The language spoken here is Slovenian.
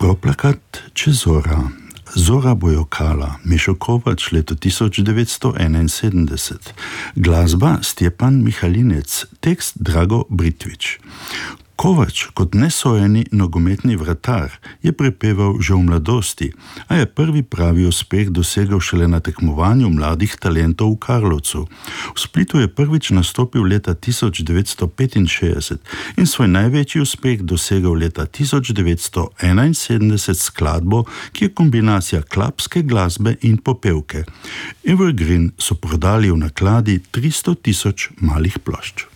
Proplakat če zora. Zora bo jokala, Mišo Kovač, leto 1971. Glasba Stjepan Mihalinec, tekst Drago Britvič. Kovač kot nesojeni nogometni vratar je prepeval že v mladosti, a je prvi pravi uspeh dosegel šele na tekmovanju mladih talentov v Karlovcu. V Splitu je prvič nastopil leta 1965 in svoj največji uspeh dosegel leta 1971 s skladbo, ki je kombinacija klapske glasbe in popevke. Evergreen so prodali v nakladi 300 000 malih plošč.